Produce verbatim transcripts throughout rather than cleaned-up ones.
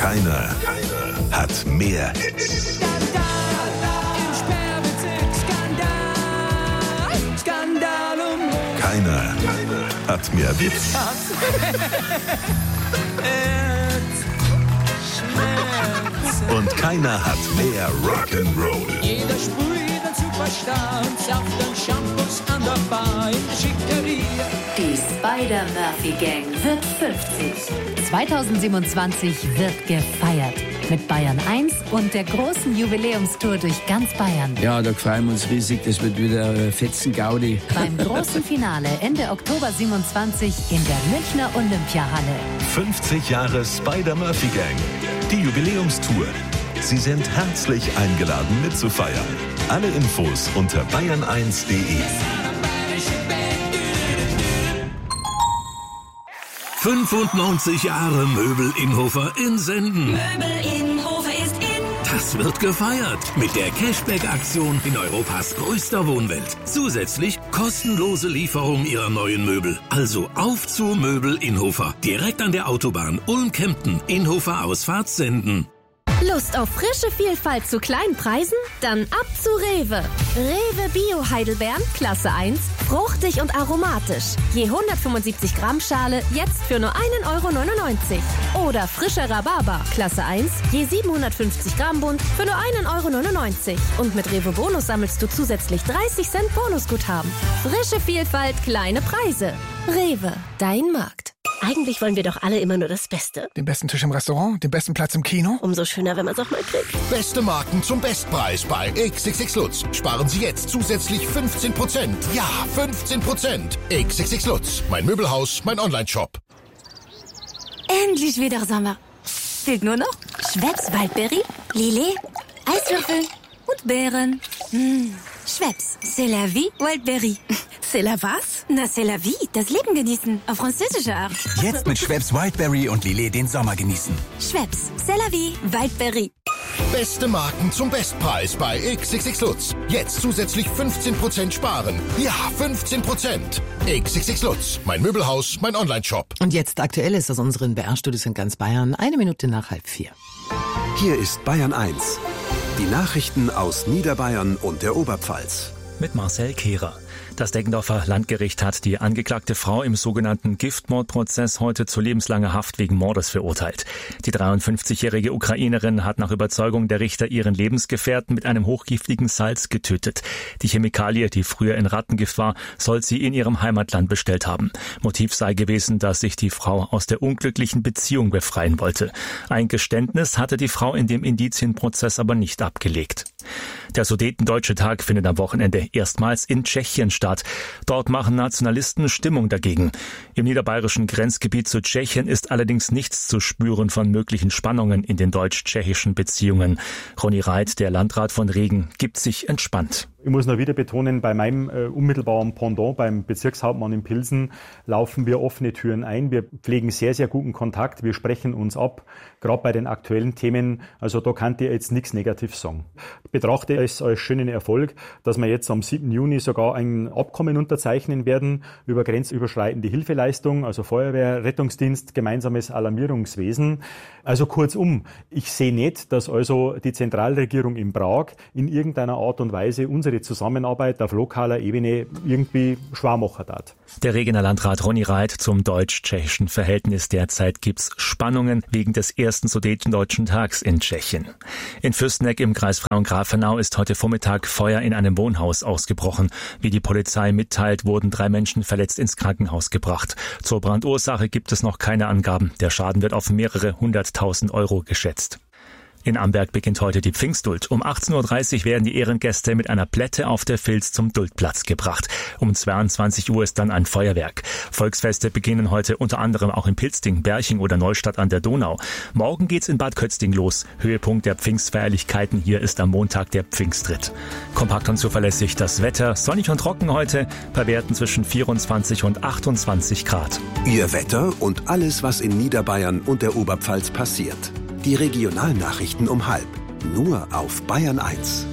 Keiner, keiner hat mehr Hits. Skandal im Sperrbezirk, Skandal, Skandal um Keiner, keiner hat mehr Witz. Und keiner hat mehr Rock'n'Roll. Jeder sprüht ein Superstar und Saft und Shampoos an der Bar in der Schickeria. Die Spider-Murphy-Gang wird fünfzig. zweitausendsiebenundzwanzig wird gefeiert. Mit Bayern eins und der großen Jubiläumstour durch ganz Bayern. Ja, da freuen wir uns riesig. Das wird wieder äh, Fetzen-Gaudi. Beim großen Finale Ende Oktober siebenundzwanzig in der Münchner Olympiahalle. fünfzig Jahre Spider-Murphy-Gang. Die Jubiläumstour. Sie sind herzlich eingeladen mitzufeiern. Alle Infos unter bayern eins punkt de. fünfundneunzig Jahre Möbel Inhofer in Senden. Möbel Inhofer ist in. Das wird gefeiert mit der Cashback-Aktion in Europas größter Wohnwelt. Zusätzlich kostenlose Lieferung Ihrer neuen Möbel. Also auf zu Möbel Inhofer. Direkt an der Autobahn Ulm-Kempten. Inhofer Ausfahrt Senden. Lust auf frische Vielfalt zu kleinen Preisen? Dann ab zu Rewe. Rewe Bio Heidelbeeren, Klasse eins, fruchtig und aromatisch. Je hundertfünfundsiebzig Gramm Schale, jetzt für nur einen Euro neunundneunzig. Oder frischer Rhabarber, Klasse eins, je siebenhundertfünfzig Gramm Bund, für nur einen Euro neunundneunzig. Und mit Rewe Bonus sammelst du zusätzlich dreißig Cent Bonusguthaben. Frische Vielfalt, kleine Preise. Rewe, dein Markt. Eigentlich wollen wir doch alle immer nur das Beste. Den besten Tisch im Restaurant, den besten Platz im Kino. Umso schöner, wenn man es auch mal kriegt. Beste Marken zum Bestpreis bei X X X Lutz. Sparen Sie jetzt zusätzlich fünfzehn Prozent. Ja, fünfzehn Prozent. X X X Lutz. Mein Möbelhaus, mein Online-Shop. Endlich wieder Sommer. Fehlt nur noch Schweppes Waldberry, Lillet, Eiswürfel und Beeren. Mmh. Schweppes, c'est la vie, Wildberry. C'est la was? Na, c'est la vie, das Leben genießen, auf französische Art. Jetzt mit Schweppes Wildberry und Lillet den Sommer genießen. Schweppes, c'est la vie, Wildberry. Beste Marken zum Bestpreis bei X X X Lutz. Jetzt zusätzlich fünfzehn Prozent sparen. Ja, fünfzehn Prozent. X X X Lutz. Mein Möbelhaus, mein Online-Shop. Und jetzt aktuell ist aus unseren B R-Studios in ganz Bayern. Eine Minute nach halb vier. Hier ist Bayern eins. Die Nachrichten aus Niederbayern und der Oberpfalz. Mit Marcel Kehrer. Das Deggendorfer Landgericht hat die angeklagte Frau im sogenannten Giftmordprozess heute zu lebenslanger Haft wegen Mordes verurteilt. Die dreiundfünfzigjährige Ukrainerin hat nach Überzeugung der Richter ihren Lebensgefährten mit einem hochgiftigen Salz getötet. Die Chemikalie, die früher in Rattengift war, soll sie in ihrem Heimatland bestellt haben. Motiv sei gewesen, dass sich die Frau aus der unglücklichen Beziehung befreien wollte. Ein Geständnis hatte die Frau in dem Indizienprozess aber nicht abgelegt. Der Sudetendeutsche Tag findet am Wochenende erstmals in Tschechien statt. Dort machen Nationalisten Stimmung dagegen. Im niederbayerischen Grenzgebiet zu Tschechien ist allerdings nichts zu spüren von möglichen Spannungen in den deutsch-tschechischen Beziehungen. Ronny Reit, der Landrat von Regen, gibt sich entspannt. Ich muss noch wieder betonen, bei meinem äh, unmittelbaren Pendant, beim Bezirkshauptmann in Pilsen, laufen wir offene Türen ein. Wir pflegen sehr, sehr guten Kontakt. Wir sprechen uns ab, gerade bei den aktuellen Themen. Also da kann ich jetzt nichts Negatives sagen. Ich betrachte es als schönen Erfolg, dass wir jetzt am siebten Juni sogar ein Abkommen unterzeichnen werden über grenzüberschreitende Hilfeleistung, also Feuerwehr, Rettungsdienst, gemeinsames Alarmierungswesen. Also kurzum, ich sehe nicht, dass also die Zentralregierung in Prag in irgendeiner Art und Weise unsere Zusammenarbeit auf lokaler Ebene irgendwie schwer machen darf. Der Regener Landrat Ronny Reit zum deutsch-tschechischen Verhältnis. Derzeit gibt's Spannungen wegen des ersten Sudetendeutschen Tags in Tschechien. In Fürsteneck im Kreis Frauen-Grafenau ist heute Vormittag Feuer in einem Wohnhaus ausgebrochen. Wie die Polizei mitteilt, wurden drei Menschen verletzt ins Krankenhaus gebracht. Zur Brandursache gibt es noch keine Angaben. Der Schaden wird auf mehrere hunderttausend Euro geschätzt. In Amberg beginnt heute die Pfingstduld. Um achtzehn Uhr dreißig werden die Ehrengäste mit einer Plätte auf der Vils zum Duldplatz gebracht. Um zweiundzwanzig Uhr ist dann ein Feuerwerk. Volksfeste beginnen heute unter anderem auch in Pilsting, Berching oder Neustadt an der Donau. Morgen geht's in Bad Kötzting los. Höhepunkt der Pfingstfeierlichkeiten hier ist am Montag der Pfingstritt. Kompakt und zuverlässig das Wetter. Sonnig und trocken heute, bei Werten zwischen vierundzwanzig und achtundzwanzig Grad. Ihr Wetter und alles, was in Niederbayern und der Oberpfalz passiert. Die Regionalnachrichten um halb. Nur auf Bayern eins.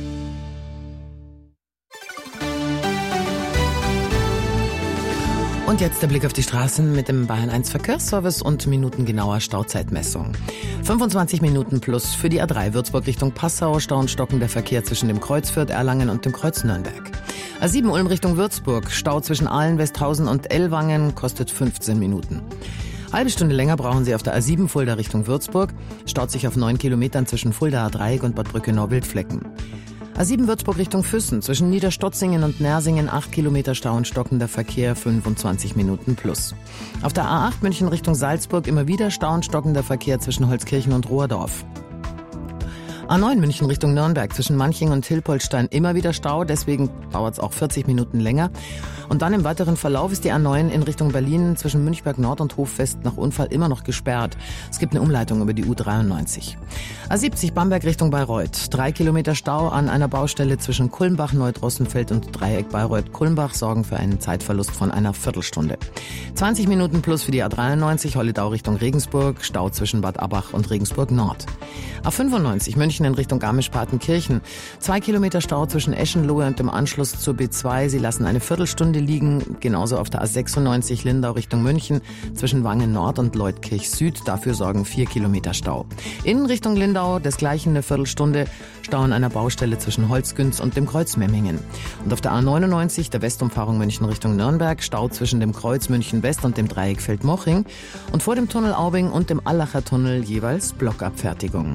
Und jetzt der Blick auf die Straßen mit dem Bayern eins Verkehrsservice und minutengenauer Stauzeitmessung. fünfundzwanzig Minuten plus für die A drei Würzburg Richtung Passau, Stau und stockender Verkehr zwischen dem Kreuz Fürth Erlangen und dem Kreuz Nürnberg. A sieben Ulm Richtung Würzburg, Stau zwischen Aalen, Westhausen und Ellwangen, kostet fünfzehn Minuten. Halbe Stunde länger brauchen Sie auf der A sieben Fulda Richtung Würzburg, staut sich auf neun Kilometern zwischen Fuldaer Dreieck und Bad Brückenau-Wildflecken. A sieben Würzburg Richtung Füssen, zwischen Niederstotzingen und Nersingen acht Kilometer Stau und stockender Verkehr, fünfundzwanzig Minuten plus. Auf der A acht München Richtung Salzburg immer wieder Stau und stockender Verkehr zwischen Holzkirchen und Rohrdorf. A neun München Richtung Nürnberg, zwischen Manching und Hilpoltstein immer wieder Stau, deswegen dauert es auch vierzig Minuten länger. Und dann im weiteren Verlauf ist die A neun in Richtung Berlin zwischen Münchberg Nord und Hoffest nach Unfall immer noch gesperrt. Es gibt eine Umleitung über die U dreiundneunzig. A siebzig Bamberg Richtung Bayreuth, drei Kilometer Stau an einer Baustelle zwischen Kulmbach, Neudrossenfeld und Dreieck Bayreuth-Kulmbach sorgen für einen Zeitverlust von einer Viertelstunde. zwanzig Minuten plus für die A dreiundneunzig, Holledau Richtung Regensburg, Stau zwischen Bad Abbach und Regensburg Nord. A fünfundneunzig München in Richtung Garmisch-Partenkirchen. Zwei Kilometer Stau zwischen Eschenlohe und dem Anschluss zur B zwei. Sie lassen eine Viertelstunde liegen. Genauso auf der A sechsundneunzig Lindau Richtung München zwischen Wangen Nord und Leutkirch Süd. Dafür sorgen vier Kilometer Stau. In Richtung Lindau desgleichen eine Viertelstunde. Stau an einer Baustelle zwischen Holzgünz und dem Kreuz Memmingen. Und auf der A neunundneunzig, der Westumfahrung München Richtung Nürnberg, Stau zwischen dem Kreuz München West und dem Dreieck Feldmoching. Und vor dem Tunnel Aubing und dem Allacher Tunnel jeweils Blockabfertigung.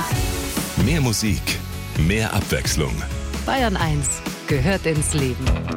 Mehr Musik, mehr Abwechslung. Bayern eins gehört ins Leben.